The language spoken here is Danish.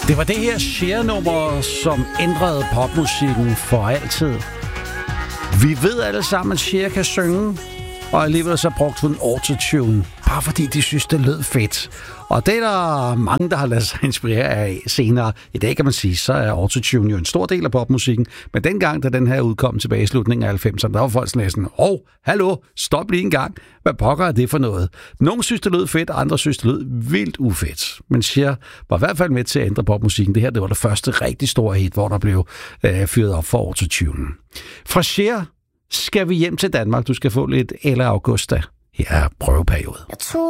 Det var det her Cher-nummer, som ændrede popmusikken for altid. Vi ved alle sammen, at Cher kan synge, og alligevel så brugte hun autotune, bare fordi de synes, det lød fedt. Og det er der mange, der har ladet sig inspirere af senere. I dag kan man sige, så er autotune jo en stor del af popmusikken. Men dengang, da den her udkom tilbage i slutningen af 90'erne, der var folk næsten, hallo, stop lige en gang. Hvad pokker er det for noget? Nogle synes, det lød fedt, andre synes, det lød vildt ufedt. Men Cher var i hvert fald med til at ændre popmusikken. Det var det første rigtig store hit, hvor der blev fyret op for autotune. Fra Cher skal vi hjem til Danmark. Du skal få lidt Ella Augusta. Her er prøveperiode.